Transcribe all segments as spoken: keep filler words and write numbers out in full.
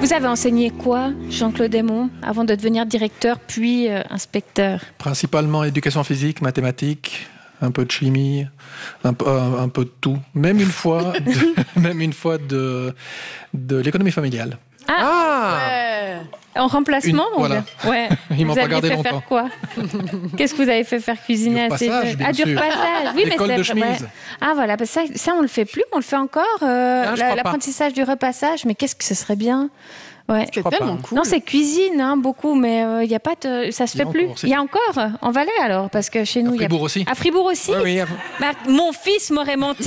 Vous avez enseigné quoi, Jean-Claude Aymon, avant de devenir directeur puis euh, inspecteur? Principalement éducation physique, mathématiques, un peu de chimie, un peu, un, un peu de tout. Même une fois, de, même une fois de, de l'économie familiale. Ah, Ah ouais. En remplacement, Une- mon voilà. gars. Ouais. Ils m'ont Vous pas aviez gardé fait longtemps. faire quoi? Qu'est-ce que vous avez fait faire cuisiner Du à ces repassage, jeunes? bien Ah, du sûr. repassage. Oui, L'école mais de c'est chemise. ouais. Ah voilà, bah ça, ça on le fait plus, on le fait encore. euh, Ah, je la- crois pas. l'apprentissage du repassage, mais qu'est-ce que ce serait bien? Ouais. C'est crois tellement pas. cool. Non, c'est cuisine, hein, beaucoup, mais il y a pas de, ça se Il y fait a plus. encore, c'est- Il y a encore en Valais alors, parce que chez nous, il y a Fribourg aussi. à Fribourg aussi. Oui, oui. Bah, mon fils m'aurait menti.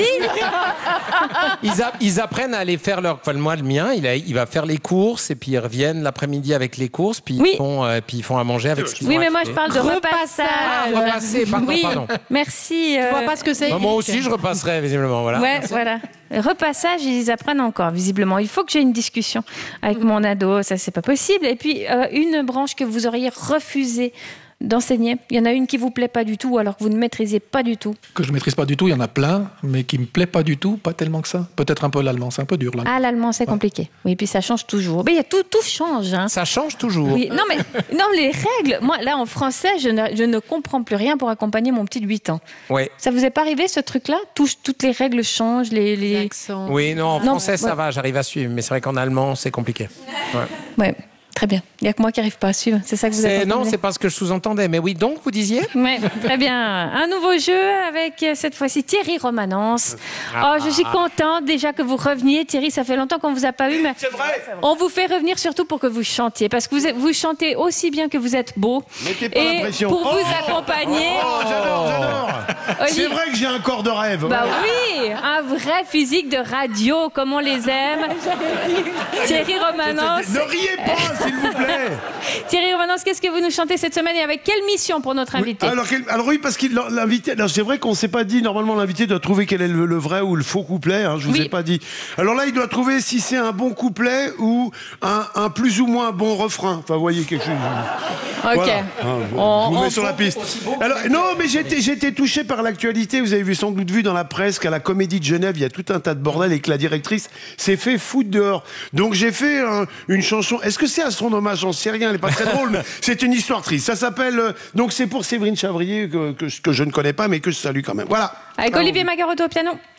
Ils, a- ils apprennent à aller faire leur... Enfin, moi, le mien, il, a- il va faire les courses et puis ils reviennent l'après-midi avec les courses, puis, Oui. ils, font, euh, puis ils font à manger avec ce qu'ils Oui, ont mais moi acheté. je parle de Repassage. repassage. Ah, repasser, pardon, oui, pardon. merci. Tu euh, vois pas ce que c'est? Bah, moi aussi, je repasserai, visiblement. Voilà. Ouais, voilà. Repassage, ils apprennent encore, visiblement. Il faut que j'ai une discussion avec mon ado, ça c'est pas possible. Et puis, euh, une branche que vous auriez refusé d'enseigner. Il y en a une qui vous plaît pas du tout, alors que vous ne maîtrisez pas du tout. Que je maîtrise pas du tout, il y en a plein, mais qui me plaît pas du tout, pas tellement que ça. Peut-être un peu l'allemand, c'est un peu dur là. Ah, l'allemand, c'est compliqué. Oui, puis ça change toujours. Mais il y a tout, tout change. Hein. Ça change toujours. Oui. Non, mais non, les règles. Moi, là, en français, je ne, je ne comprends plus rien pour accompagner mon petit de huit ans. Ouais. Ça vous est pas arrivé, ce truc-là? Tout- Toutes les règles changent, les... les... L'accent. Oui, non, en Non, français, ça ouais. va, j'arrive à suivre, mais c'est vrai qu'en allemand, c'est compliqué. Ouais. Ouais, très bien. Il n'y a que moi qui n'arrive pas à suivre. C'est ça que vous avez C'est- Non, entendu. c'est pas ce que je sous-entendais. Mais oui, donc, vous disiez Ouais, très bien. Un nouveau jeu avec euh, cette fois-ci Thierry Romanence. Oh, je suis contente déjà que vous reveniez. Thierry, ça fait longtemps qu'on ne vous a pas eu, mais on vous fait revenir surtout pour que vous chantiez. Parce que vous, êtes- vous chantez aussi bien que vous êtes beau. Mettez pas la Et pression. pour vous Oh accompagner... Oh, j'adore, j'adore. Olivier- C'est vrai que j'ai un corps de rêve. Bah ouais. oui, un vrai physique de radio, comme on les aime. Thierry Romanence. Ne riez pas, s'il vous plaît. Thierry Romanence, qu'est-ce que vous nous chantez cette semaine et avec quelle mission pour notre Oui, invité? alors, quel- alors oui, parce que l'invité, alors c'est vrai qu'on ne s'est pas dit, normalement l'invité doit trouver quel est le, le vrai ou le faux couplet, hein, je vous Oui. ai pas dit. Alors là, il doit trouver si c'est un bon couplet ou un, un plus ou moins bon refrain. Enfin, vous voyez quelque chose. Ok. Voilà. Ah, bon, On- je vous on- mets sur la piste. Alors, non, mais j'ai été, j'ai été touché par l'actualité. Vous avez vu sans doute vu dans la presse qu'à la Comédie de Genève, il y a tout un tas de bordel et que la directrice s'est fait foutre dehors. Donc j'ai fait euh, une chanson. Est-ce que c'est à son hommage? J'en sais rien. Elle est pas très drôle, mais c'est une histoire triste. Ça s'appelle. euh, donc c'est pour Séverine Chavrier que, que, que je ne connais pas, mais que je salue quand même. Voilà. Avec Olivier Magarotto au piano.